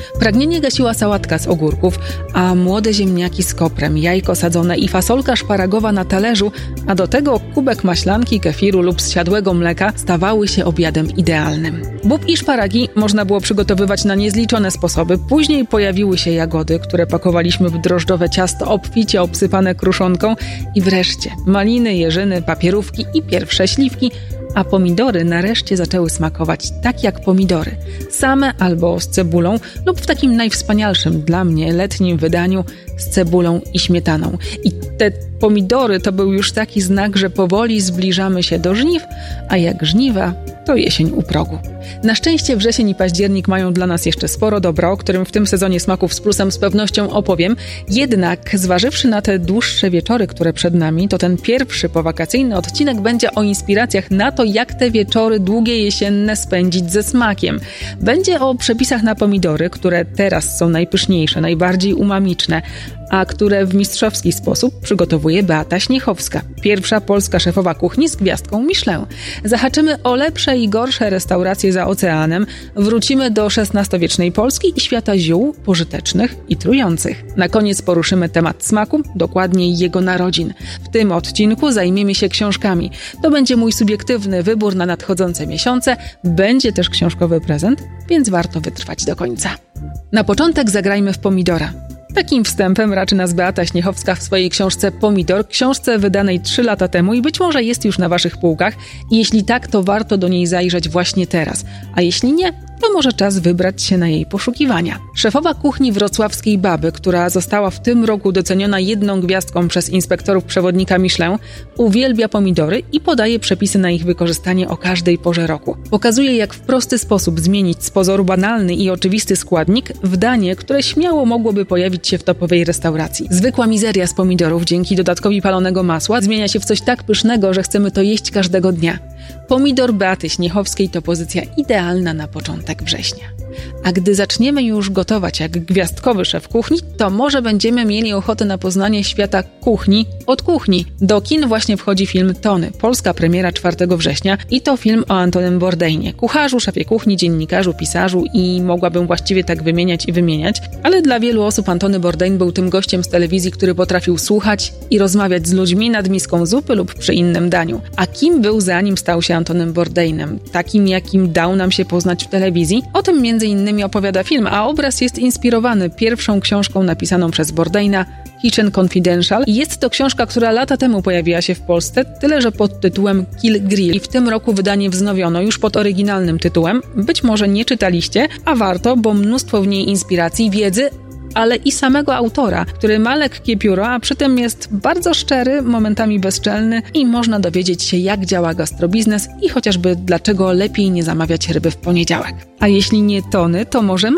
Pragnienie gasiła sałatka z ogórków, a młode ziemniaki z koprem, jajko sadzone i fasolka szparagowa na talerzu, a do tego kubek maślanki, kefiru lub zsiadłego mleka stawały się obiadem idealnym. Bób i szparagi można było przygotowywać na niezliczone sposoby. Później pojawiły się jagody, które pakowaliśmy w drożdżowe ciasto obficie obsypane kruszonką i wreszcie maliny, jeżyny, papierówki i pierwsze śliwki, a pomidory nareszcie zaczęły smakować tak jak pomidory, same albo z cebulą lub w takim najwspanialszym dla mnie letnim wydaniu z cebulą i śmietaną. I te pomidory to był już taki znak, że powoli zbliżamy się do żniw, a jak żniwa, to jesień u progu. Na szczęście wrzesień i październik mają dla nas jeszcze sporo dobra, o którym w tym sezonie Smaków z Plusem z pewnością opowiem. Jednak zważywszy na te dłuższe wieczory, które przed nami, to ten pierwszy powakacyjny odcinek będzie o inspiracjach na to, jak te wieczory długie jesienne spędzić ze smakiem. Będzie o przepisach na pomidory, które teraz są najpyszniejsze, najbardziej umamiczne, a które w mistrzowski sposób przygotowuje Beata Śniechowska, pierwsza polska szefowa kuchni z gwiazdką Michelin. Zahaczymy o lepsze i gorsze restauracje za oceanem, wrócimy do XVI-wiecznej Polski i świata ziół pożytecznych i trujących. Na koniec poruszymy temat smaku, dokładniej jego narodzin. W tym odcinku zajmiemy się książkami. To będzie mój subiektywny wybór na nadchodzące miesiące, będzie też książkowy prezent, więc warto wytrwać do końca. Na początek zagrajmy w pomidora. Takim wstępem raczy nas Beata Śniechowska w swojej książce Pomidor, książce wydanej 3 lata temu i być może jest już na waszych półkach. I jeśli tak, to warto do niej zajrzeć właśnie teraz. A jeśli nie, to może czas wybrać się na jej poszukiwania. Szefowa kuchni wrocławskiej Baby, która została w tym roku doceniona 1 gwiazdką przez inspektorów przewodnika Michelin, uwielbia pomidory i podaje przepisy na ich wykorzystanie o każdej porze roku. Pokazuje, jak w prosty sposób zmienić z pozoru banalny i oczywisty składnik w danie, które śmiało mogłoby pojawić się w topowej restauracji. Zwykła mizeria z pomidorów dzięki dodatkowi palonego masła zmienia się w coś tak pysznego, że chcemy to jeść każdego dnia. Pomidor Beaty Śniechowskiej to pozycja idealna na początek września. A gdy zaczniemy już gotować jak gwiazdkowy szef kuchni, to może będziemy mieli ochotę na poznanie świata kuchni od kuchni. Do kin właśnie wchodzi film Tony, polska premiera 4 września i to film o Antonym Bourdainie, kucharzu, szefie kuchni, dziennikarzu, pisarzu i mogłabym właściwie tak wymieniać, ale dla wielu osób Antony Bourdain był tym gościem z telewizji, który potrafił słuchać i rozmawiać z ludźmi nad miską zupy lub przy innym daniu. A kim był zanim stał się Antonym Bourdainem? Takim, jakim dał nam się poznać w telewizji? O tym m.in. opowiada film, a obraz jest inspirowany pierwszą książką napisaną przez Bourdaina, Kitchen Confidential. Jest to książka, która lata temu pojawiła się w Polsce, tyle że pod tytułem Kill Grill. I w tym roku wydanie wznowiono już pod oryginalnym tytułem. Być może nie czytaliście, a warto, bo mnóstwo w niej inspiracji, wiedzy, ale i samego autora, który ma lekkie pióro, a przy tym jest bardzo szczery, momentami bezczelny i można dowiedzieć się, jak działa gastrobiznes i chociażby dlaczego lepiej nie zamawiać ryby w poniedziałek. A jeśli nie Tony, to może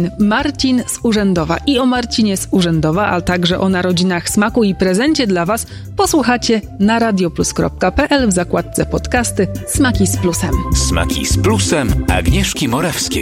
Marcin z Urzędowa. I o Marcinie z Urzędowa, a także o narodzinach smaku i prezencie dla was posłuchacie na radioplus.pl w zakładce podcasty Smaki z Plusem. Smaki z Plusem Agnieszki Morawskiej.